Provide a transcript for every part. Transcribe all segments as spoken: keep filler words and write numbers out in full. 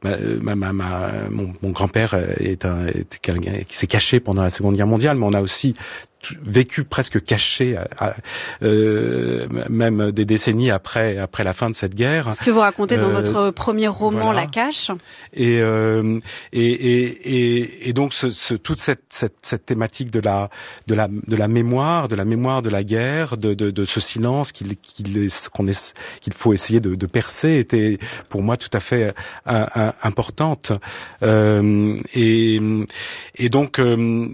ma, ma, ma, mon, mon grand-père est un, est quelqu'un qui s'est caché pendant la Seconde Guerre mondiale, mais on a aussi vécu presque caché, à, à, euh, même des décennies après après la fin de cette guerre. Ce que vous racontez euh, dans votre premier roman, voilà. La Cache. Et, euh, et, et, et, et donc ce, ce, toute cette, cette, cette thématique de la de la de la mémoire, de la mémoire de la guerre, de, de, de ce silence qu'il qu'il est, qu'on est, qu'il faut essayer de, de percer, était pour moi tout à fait un, un, importante. Euh, et, et donc euh,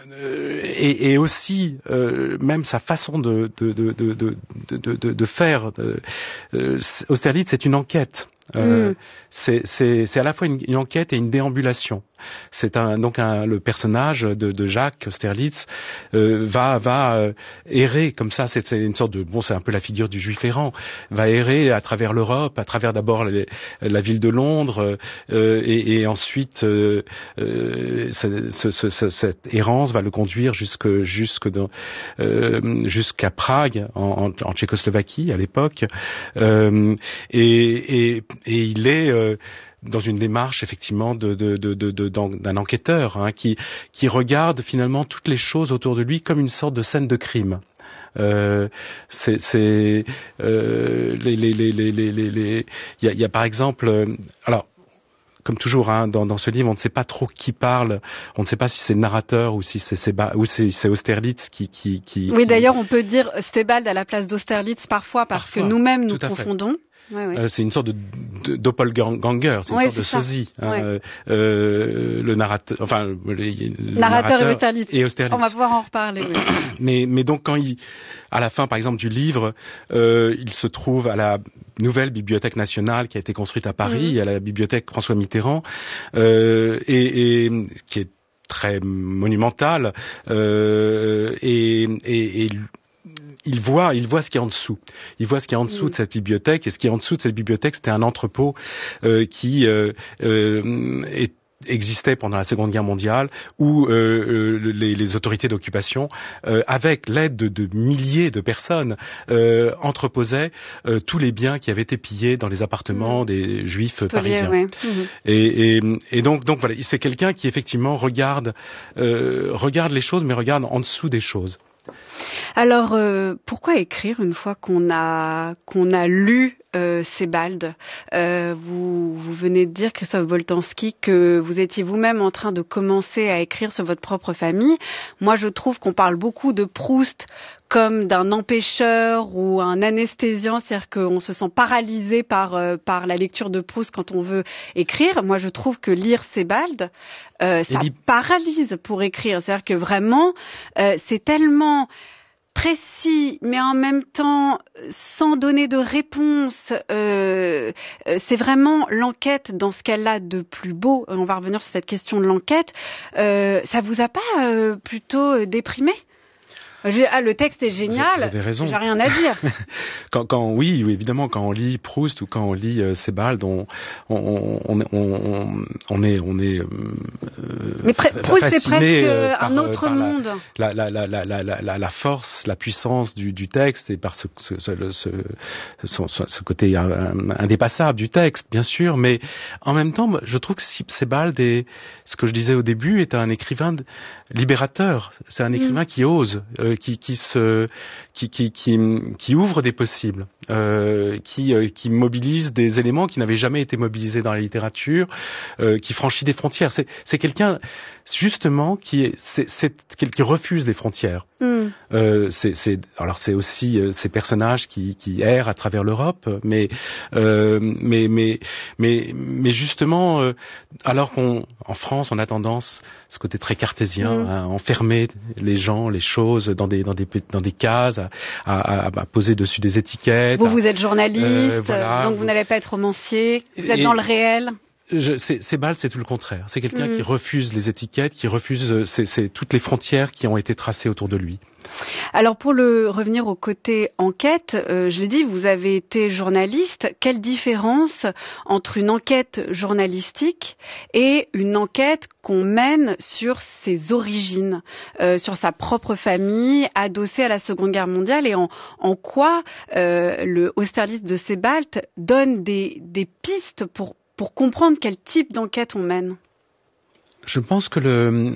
et, et aussi Si, euh, même sa façon de de de de de de, de faire, de, euh, Austerlitz, c'est une enquête. Euh, mm. c'est, c'est, c'est à la fois une, une enquête et une déambulation. C'est un, donc un, le personnage de, de Jacques Austerlitz euh, va, va euh, errer comme ça. C'est, c'est une sorte de, bon, c'est un peu la figure du Juif errant. Va errer à travers l'Europe, à travers d'abord les, la ville de Londres, euh, et, et ensuite euh, euh, ce, ce, ce, cette errance va le conduire jusque, jusque dans, euh, jusqu'à Prague, en, en, en Tchécoslovaquie à l'époque, euh, et, et Et il est euh, dans une démarche effectivement de, de, de, de, de, d'un enquêteur hein, qui, qui regarde finalement toutes les choses autour de lui comme une sorte de scène de crime. Euh, c'est, c'est euh, les, les, les, les, les, les, il y a, il y a par exemple, euh, alors. Comme toujours, hein, dans, dans ce livre, on ne sait pas trop qui parle. On ne sait pas si c'est le narrateur ou si c'est, Seba, ou c'est, c'est Austerlitz qui, qui, qui. Oui, qui... d'ailleurs, on peut dire Sebald à la place d'Austerlitz parfois parce parfois, que nous-mêmes nous confondons. Ouais, ouais. Euh, c'est une sorte de, de doppelganger, c'est une ouais, sorte c'est de sosie. Hein, ouais. euh, le narrateur, enfin, le, le narrateur, narrateur et, Austerlitz. et Austerlitz. On va pouvoir en reparler. Oui. mais, mais donc quand il, à la fin, par exemple, du livre, euh, il se trouve à la nouvelle bibliothèque nationale qui a été construite à Paris, mmh. à la bibliothèque François Mitterrand, euh, et, et qui est très monumentale, euh, et, et, et il voit, il voit ce qu'il y a en dessous. Il voit ce qu'il y a en dessous mmh. de cette bibliothèque. Et ce qu'il y a en dessous de cette bibliothèque, c'était un entrepôt euh, qui euh, euh, est existait pendant la Seconde Guerre mondiale, où euh, les, les autorités d'occupation, euh, avec l'aide de, de milliers de personnes, euh, entreposaient euh, tous les biens qui avaient été pillés dans les appartements mmh. des Juifs Spoliés, parisiens. Ouais. Mmh. Et, et, et donc, donc voilà, c'est quelqu'un qui effectivement regarde, euh, regarde les choses, mais regarde en dessous des choses. Alors, euh, pourquoi écrire une fois qu'on a qu'on a lu euh, Sebald euh, vous, vous venez de dire, Christophe Boltanski, que vous étiez vous-même en train de commencer à écrire sur votre propre famille. Moi, je trouve qu'on parle beaucoup de Proust comme d'un empêcheur ou un anesthésiant, c'est-à-dire qu'on se sent paralysé par euh, par la lecture de Proust quand on veut écrire. Moi, je trouve que lire Sebald, euh, ça li- paralyse pour écrire. C'est-à-dire que vraiment, euh, c'est tellement précis, mais en même temps sans donner de réponse. Euh, c'est vraiment l'enquête dans ce qu'elle a de plus beau. On va revenir sur cette question de l'enquête. Euh, ça vous a pas euh, plutôt déprimé ? Ah, le texte est génial. Vous avez raison. J'ai rien à dire. quand, quand, oui, oui, évidemment, quand on lit Proust ou quand on lit euh, Sebald, on, on, on, on, on est, on est. Euh, Mais Proust, c'est presque par, un autre par monde. La, la, la, la, la, la, la force, la puissance du, du texte et par ce, ce, ce, ce, ce, ce côté indépassable du texte, bien sûr. Mais en même temps, je trouve que Sebald est, ce que je disais au début, est un écrivain libérateur. C'est un écrivain mmh. qui ose. Euh, qui qui se qui qui qui, qui ouvre des possibles, euh, qui euh, qui mobilise des éléments qui n'avaient jamais été mobilisés dans la littérature, euh, qui franchit des frontières. C'est c'est quelqu'un justement qui est c'est c'est qui refuse les frontières. Mm. Euh, c'est c'est alors c'est aussi euh, ces personnages qui qui errent à travers l'Europe, mais euh, mais mais mais mais justement euh, alors qu'on en France on a tendance ce côté très cartésien mm. à enfermer les gens, les choses dans des dans des dans des cases, à, à, à poser dessus des étiquettes. Vous vous êtes journaliste, euh, voilà, donc vous n'allez pas être romancier. Vous êtes et, dans le réel. Je, c'est, Sebald, c'est tout le contraire. C'est quelqu'un mmh. qui refuse les étiquettes, qui refuse c'est, c'est toutes les frontières qui ont été tracées autour de lui. Alors pour le revenir au côté enquête, euh, je l'ai dit, vous avez été journaliste. Quelle différence entre une enquête journalistique et une enquête qu'on mène sur ses origines, euh, sur sa propre famille, adossée à la Seconde Guerre mondiale, et en, en quoi euh, le Austerlitz de Sebald donne des, des pistes pour pour comprendre quel type d'enquête on mène? Je pense que le, le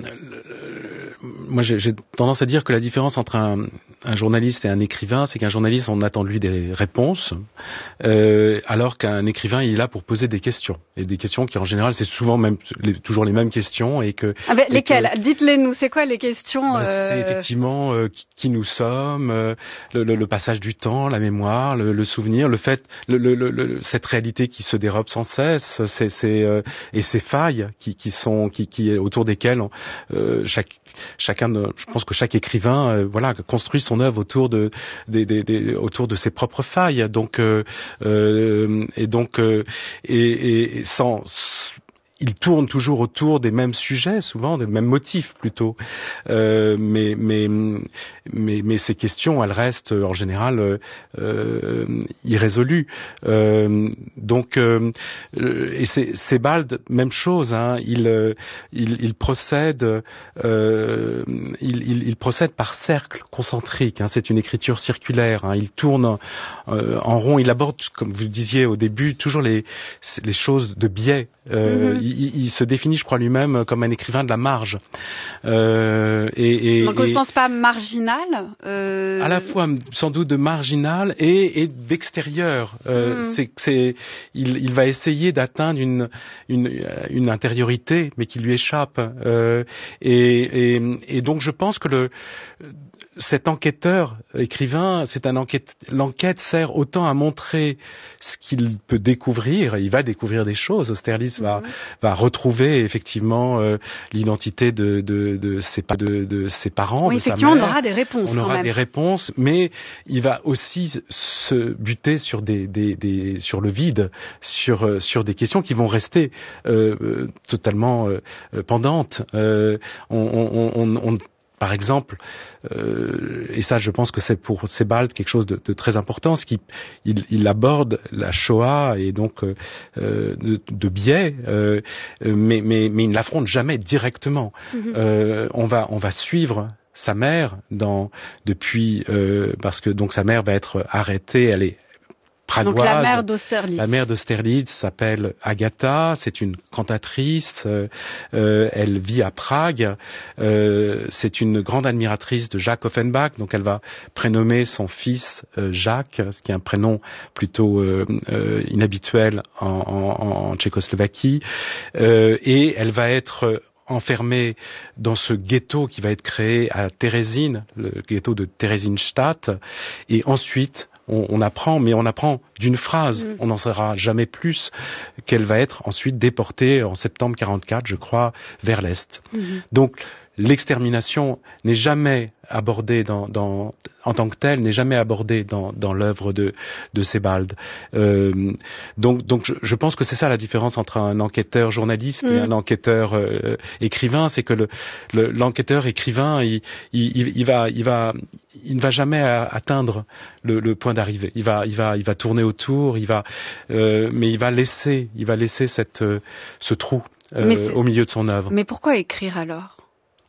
moi j'ai, j'ai tendance à dire que la différence entre un, un journaliste et un écrivain, c'est qu'un journaliste, on attend de lui des réponses, euh, alors qu'un écrivain, il est là pour poser des questions, et des questions qui en général, c'est souvent même les, toujours les mêmes questions, et que ah ben, et lesquelles que, dites-les nous, c'est quoi les questions? bah, euh... C'est effectivement euh, qui, qui nous sommes, euh, le, le, le passage du temps, la mémoire, le, le souvenir, le fait, le, le, le, cette réalité qui se dérobe sans cesse, c'est, c'est, euh, et ces failles qui, qui sont, qui, qui autour desquelles on, euh, chaque chacun, je pense que chaque écrivain, euh, voilà, construit son œuvre autour de, des, des, des, autour de ses propres failles. Donc, euh, euh, et donc, euh, et, et sans il tourne toujours autour des mêmes sujets, souvent des mêmes motifs plutôt. Euh, mais, mais, mais, mais ces questions, elles restent en général euh, irrésolues. Euh, donc, euh, et c'est, Sebald, même chose. Hein, il, il, il procède, euh, il, il, il procède par cercles concentriques. Hein, c'est une écriture circulaire. Hein, il tourne euh, en rond. Il aborde, comme vous le disiez au début, toujours les, les choses de biais. Euh, mm-hmm. il, il se définit, je crois, lui-même comme un écrivain de la marge. Euh, et, et, Donc au et, sens pas marginal euh... à la fois sans doute de marginal et, et d'extérieur. Euh, mm. c'est, c'est, il, il va essayer d'atteindre une, une, une intériorité, mais qui lui échappe. Euh, et, et, et donc je pense que le cet enquêteur, écrivain, c'est un enquête. L'enquête sert autant à montrer ce qu'il peut découvrir. Il va découvrir des choses. Austerlitz mm-hmm. va, va retrouver effectivement euh, l'identité de, de, de, ses, de, de ses parents, oui, de sa effectivement, mère. on aura des réponses. On aura quand même. des réponses, mais il va aussi se buter sur des, des, des sur le vide, sur sur des questions qui vont rester euh, totalement euh, pendantes. Euh, on, on, on, on Par exemple, euh, et ça je pense que c'est pour Sebald quelque chose de, de très important, ce qu'il il, il aborde la Shoah et donc euh, de, de biais, euh, mais, mais, mais il ne l'affronte jamais directement. Mm-hmm. Euh, on va, on va suivre sa mère dans, depuis, euh, parce que donc sa mère va être arrêtée, elle est pragoise. Donc la mère d'Austerlitz. La mère d'Austerlitz s'appelle Agatha, c'est une cantatrice, euh, euh, elle vit à Prague, euh, c'est une grande admiratrice de Jacques Offenbach, donc elle va prénommer son fils euh, Jacques, ce qui est un prénom plutôt euh, euh, inhabituel en, en, en Tchécoslovaquie, euh, et elle va être enfermée dans ce ghetto qui va être créé à Térésine, le ghetto de Theresienstadt, et ensuite on, on apprend, mais on apprend d'une phrase, mmh. on n'en saura jamais plus, qu'elle va être ensuite déportée en septembre quarante-quatre, je crois, vers l'Est. Mmh. Donc l'extermination n'est jamais abordée dans, dans, en tant que telle, n'est jamais abordée dans, dans l'œuvre de, de Sebald. Euh, donc, donc je, je pense que c'est ça la différence entre un enquêteur journaliste mmh. et un enquêteur euh, écrivain, c'est que le, le, l'enquêteur écrivain, il, il, il, va, il, va, il ne va jamais atteindre le, le point d'arrivée. Il va, il va, il va tourner autour, il va, euh, mais il va laisser, il va laisser cette, euh, ce trou euh, au milieu de son œuvre. Mais pourquoi écrire alors ?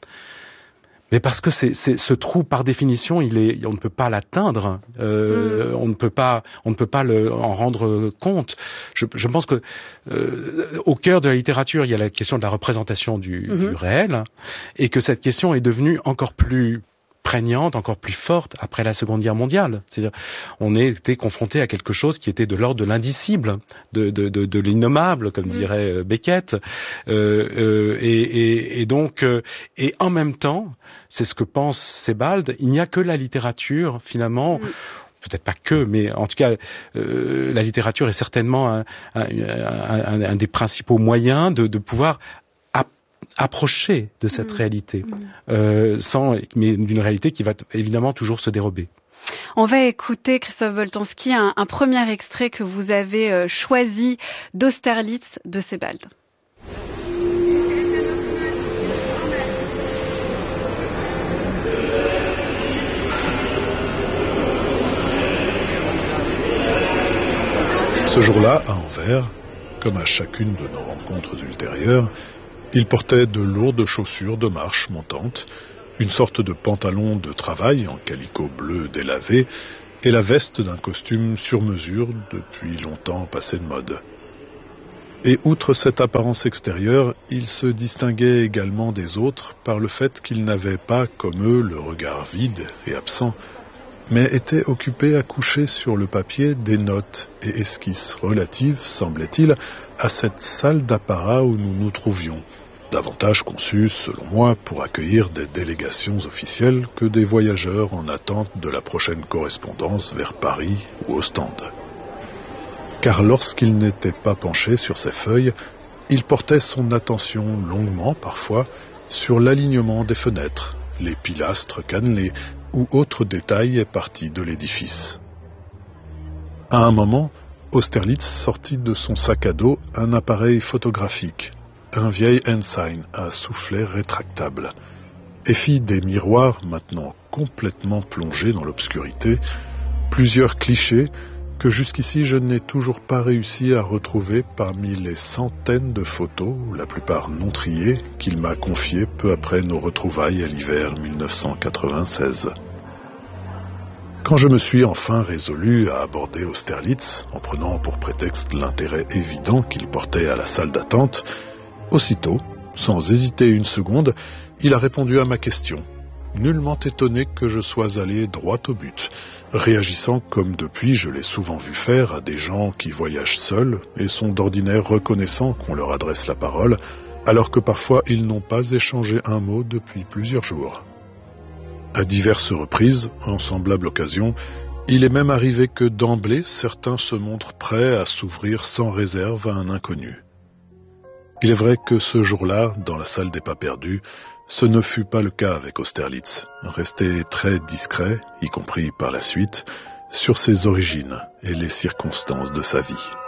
Mais parce que c'est, c'est ce trou, par définition, il est, on ne peut pas l'atteindre. Euh, mmh. On ne peut pas, on ne peut pas le, en rendre compte. Je, je pense que euh, au cœur de la littérature, il y a la question de la représentation du, mmh. du réel, et que cette question est devenue encore plus prégnante, encore plus forte après la Seconde Guerre mondiale. C'est-à-dire, on était confronté à quelque chose qui était de l'ordre de l'indicible, de, de, de, de l'innommable, comme mmh. dirait Beckett. Euh, euh, et, et, et donc, euh, et en même temps, c'est ce que pense Sebald, il n'y a que la littérature, finalement, mmh. peut-être pas que, mais en tout cas, euh, la littérature est certainement un, un, un, un des principaux moyens de, de pouvoir approcher de cette mmh. réalité, mmh. Euh, sans, mais d'une réalité qui va t- évidemment toujours se dérober. On va écouter, Christophe Boltanski, un, un premier extrait que vous avez euh, choisi d'Austerlitz de Sebald. Ce jour-là, à Anvers, comme à chacune de nos rencontres ultérieures, il portait de lourdes chaussures de marche montante, une sorte de pantalon de travail en calicot bleu délavé et la veste d'un costume sur mesure depuis longtemps passé de mode. Et outre cette apparence extérieure, il se distinguait également des autres par le fait qu'il n'avait pas, comme eux, le regard vide et absent, mais était occupé à coucher sur le papier des notes et esquisses relatives, semblait-il, à cette salle d'apparat où nous nous trouvions, davantage conçue, selon moi, pour accueillir des délégations officielles que des voyageurs en attente de la prochaine correspondance vers Paris ou Ostende. Car lorsqu'il n'était pas penché sur ses feuilles, il portait son attention longuement, parfois, sur l'alignement des fenêtres, les pilastres cannelés ou autres détails partis de l'édifice. À un moment, Austerlitz sortit de son sac à dos un appareil photographique, un vieil Ensign à soufflet rétractable, et fit des miroirs maintenant complètement plongés dans l'obscurité, plusieurs clichés que jusqu'ici je n'ai toujours pas réussi à retrouver parmi les centaines de photos, la plupart non triées, qu'il m'a confiées peu après nos retrouvailles à l'hiver mille neuf cent quatre-vingt-seize. Quand je me suis enfin résolu à aborder Austerlitz, en prenant pour prétexte l'intérêt évident qu'il portait à la salle d'attente, aussitôt, sans hésiter une seconde, il a répondu à ma question, nullement étonné que je sois allé droit au but, réagissant comme depuis je l'ai souvent vu faire à des gens qui voyagent seuls et sont d'ordinaire reconnaissants qu'on leur adresse la parole, alors que parfois ils n'ont pas échangé un mot depuis plusieurs jours. À diverses reprises, en semblable occasion, il est même arrivé que d'emblée certains se montrent prêts à s'ouvrir sans réserve à un inconnu. Il est vrai que ce jour-là, dans la salle des pas perdus, ce ne fut pas le cas avec Austerlitz, resté très discret, y compris par la suite, sur ses origines et les circonstances de sa vie.